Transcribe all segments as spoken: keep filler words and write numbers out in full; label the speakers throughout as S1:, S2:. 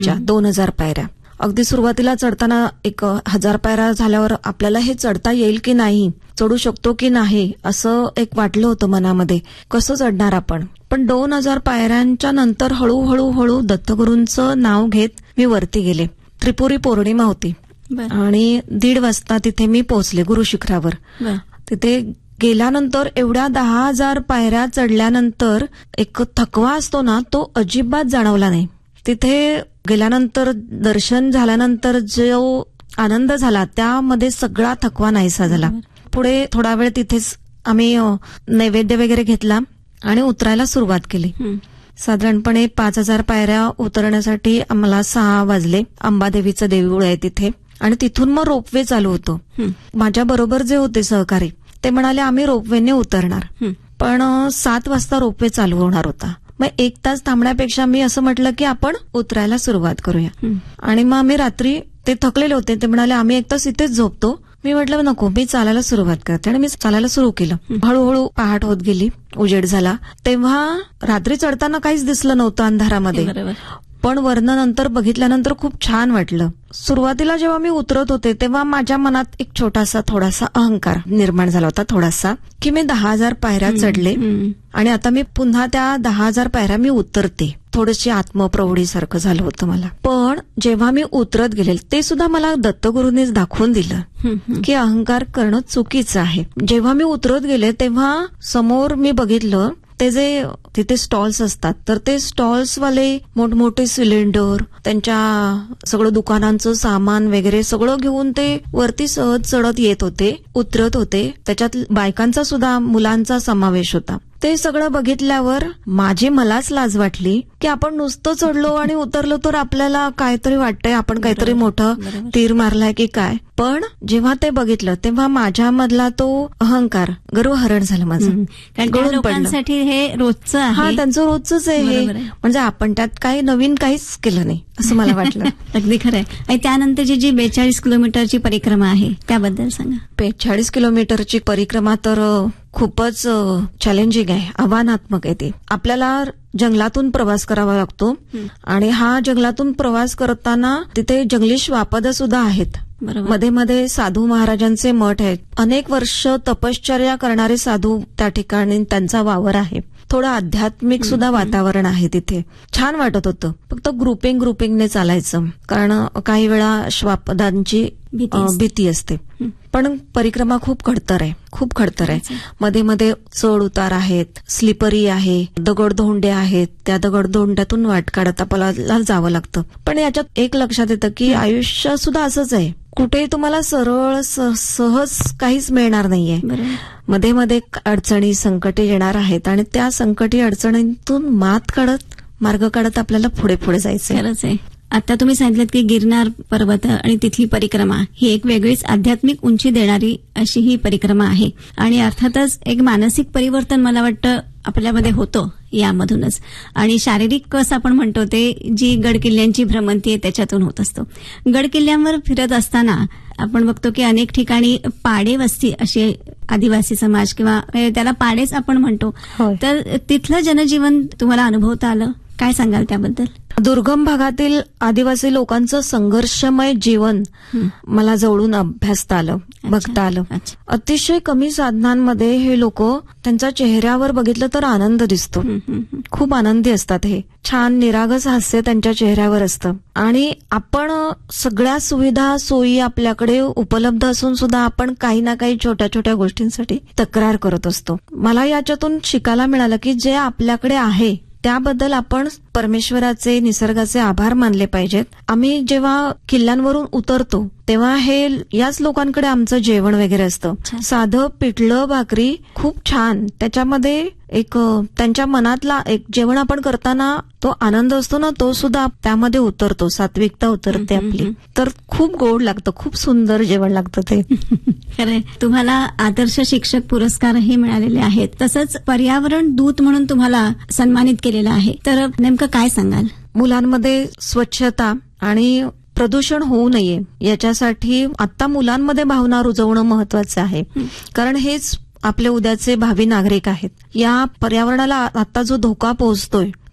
S1: दोन हजार पायऱ्या. अगदी सुरुवातीला चढताना एक हजार पायऱ्या झाल्यावर आपल्याला हे चढता येईल की नाही, चढू शकतो की नाही असं एक वाटलं होतं मनामध्ये, कसं चढणार आपण. पण दोन हजार पायऱ्यांच्या नंतर हळूहळू हळू दत्तगुरूंचं नाव घेत मी वरती गेले. त्रिपुरी पौर्णिमा होती आणि दीड वाजता तिथे मी पोहोचले गुरु शिखरावर. तिथे गेल्यानंतर एवढ्या दहा हजार पायऱ्या चढल्यानंतर एक थकवा असतो ना, तो अजिबात जाणवला नाही. तिथे गेल्यानंतर दर्शन झाल्यानंतर जो आनंद झाला त्यामध्ये सगळा थकवा नाहीसा झाला. पुढे थोडा वेळ तिथेच आम्ही नैवेद्य वगैरे घेतला आणि उतरायला सुरुवात केली. साधारणपणे पाच हजार पायऱ्या उतरण्यासाठी आम्हाला सहा वाजले. अंबादेवीचं देऊळ आहे तिथे आणि तिथून मग रोपवे चालू होतो. माझ्या बरोबर जे होते सहकारी ते म्हणाले आम्ही रोपवेने उतरणार, पण सात वाजता रोपवे चालू होणार होता. मग एक तास थांबण्यापेक्षा मी असं म्हटलं की आपण उतरायला सुरुवात करूया. आणि मग आम्ही रात्री, ते थकलेले होते, ते म्हणाले आम्ही एक तास इथेच झोपतो. मी म्हटलं नको, मी चालायला सुरुवात करते आणि मी चालायला सुरू केलं. हळूहळू पहाट होत गेली, उजेड झाला. तेव्हा रात्री चढताना काहीच दिसलं नव्हतं अंधारामध्ये, पण वरनं नंतर बघितल्यानंतर खूप छान वाटलं. सुरुवातीला जेव्हा मी उतरत होते तेव्हा माझ्या मनात एक छोटासा थोडासा अहंकार निर्माण झाला होता, थोडासा, की मी दहा हजार पायऱ्या चढले आणि आता मी पुन्हा त्या दहा हजार पायऱ्या मी उतरते. थोडीशी आत्मप्रौढीसारखं झालं होतं मला. पण जेव्हा मी उतरत गेले, ते सुद्धा मला दत्तगुरूंनीच दाखवून दिलं की अहंकार करणं चुकीचं आहे. जेव्हा मी उतरत गेले तेव्हा समोर मी बघितलं ते जे तिथे स्टॉल्स असतात, तर ते स्टॉल्सवाले मोठमोठे सिलेंडर, त्यांच्या सगळं दुकानांचं सामान वगैरे सगळं घेऊन ते वरती सहज चढत येत होते, उतरत होते. त्याच्यात बायकांचा सुद्धा, मुलांचा समावेश होता. ते सगळं बघितल्यावर माझी मलाच लाज वाटली की आपण नुसतं चढलो आणि उतरलो तर आपल्याला काहीतरी वाटतंय, आपण काहीतरी मोठं तीर मारलाय की काय. पण जेव्हा ते बघितलं तेव्हा माझ्यामधला तो अहंकार, गर्वहरण झालं माझं.
S2: कारण लोकांसाठी हे रोजचं आहे.
S1: हा, त्यांचं रोजच आहे हे, म्हणजे आपण त्यात काही नवीन काहीच केलं नाही असं मला वाटलं.
S2: अगदी खरंय. आणि त्यानंतरची जी बेचाळीस किलोमीटरची परिक्रमा आहे त्याबद्दल सांगा.
S1: बेचाळीस किलोमीटरची परिक्रमा तर खूपच चॅलेंजिंग आहे, आव्हानात्मक आहे. ती आपल्याला जंगलातून प्रवास करावा लागतो आणि हा जंगलातून प्रवास करताना तिथे जंगली श्वापद सुद्धा आहेत. मध्ये मध्ये साधू महाराजांचे मठ आहेत. अनेक वर्ष तपश्चर्या करणारे साधू त्या ठिकाणी, त्यांचा वावर आहे. थोडं आध्यात्मिक सुद्धा वातावरण आहे तिथे. छान वाटत होतं. फक्त ग्रुपिंग ग्रुपिंगने चालायचं, कारण काही वेळा श्वापदांची भीती असते. पण परिक्रमा खूप खडतर आहे, खूप खडतर आहे. मध्ये मध्ये चढ उतार आहेत, स्लिपरी आहे, दगडधोंडे आहेत. त्या दगडधोंड्यातून वाट काढत आपल्याला जावं लागतं. पण याच्यात एक लक्षात येतं की आयुष्य सुद्धा असंच आहे. कुठेही तुम्हाला सरळ सहज काहीच मिळणार नाहीये. मध्ये मध्ये अडचणी, संकटे येणार आहेत आणि त्या संकटी अडचणीतून मात काढत, मार्ग काढत आपल्याला पुढे पुढे जायचं.
S2: खरंच आहे. आता तुम्ही सांगितलं की गिरनार पर्वत आणि तिथली परिक्रमा ही एक वेगळीच आध्यात्मिक उंची देणारी अशी ही परिक्रमा आहे. आणि अर्थातच एक मानसिक परिवर्तन मला वाटतं आपल्यामध्ये होतं यामधूनच. आणि शारीरिक कस आपण म्हणतो ते जी गडकिल्ल्यांची भ्रमंती आहे त्याच्यातून होत असतो. गडकिल्ल्यांवर फिरत असताना आपण बघतो की अनेक ठिकाणी पाडे वस्ती, अशी आदिवासी समाज किंवा त्याला पाडेच आपण म्हणतो, तर तिथलं जनजीवन तुम्हाला अनुभवता आलं, काय सांगाल त्याबद्दल?
S1: दुर्गम भागातील आदिवासी लोकांचं संघर्षमय जीवन मला जवळून अभ्यासता आलं, बघता आलं. अतिशय कमी साधनांमध्ये हे लोक, त्यांच्या चेहऱ्यावर बघितलं तर आनंद दिसतो. खूप आनंदी असतात हे. छान निरागस हास्य त्यांच्या चेहऱ्यावर असतं. आणि आपण सगळ्या सुविधा सोयी आपल्याकडे उपलब्ध असून सुद्धा आपण काही ना काही छोट्या छोट्या गोष्टींसाठी तक्रार करत असतो. मला याच्यातून शिकायला मिळालं की जे आपल्याकडे आहे त्याबद्दल आपण परमेश्वराचे, निसर्गाचे आभार मानले पाहिजेत. आम्ही जेव्हा किल्ल्यांवरून उतरतो तेव्हा हे याच लोकांकडे आमचं जेवण वगैरे असतं. साधं पिठलं भाकरी, खूप छान. त्याच्यामध्ये एक त्यांच्या मनातला एक जेवण आपण करताना तो आनंद असतो ना, तो सुद्धा त्यामध्ये उतरतो, सात्विकता उतरते आपली. तर खूप गोड लागतं, खूप सुंदर जेवण लागतं ते.
S2: खरंय. तुम्हाला आदर्श शिक्षक पुरस्कारही मिळालेले आहेत. तसंच पर्यावरण दूत म्हणून तुम्हाला सन्मानित केलेलं आहे. तर नेमकं काय सांगाल?
S1: मुलांमध्ये स्वच्छता आणि प्रदूषण होऊ नये याच्यासाठी आता मुलांमध्ये भावना रुजवणं महत्वाचं आहे. कारण हेच आपले उद्याचे भावी नागरिक आहेत. या पर्यावरणाला आता जो धोका पोहोचतोय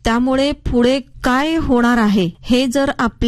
S1: त्यामुळे पुढे काय होणार आहे हे जर आपल्या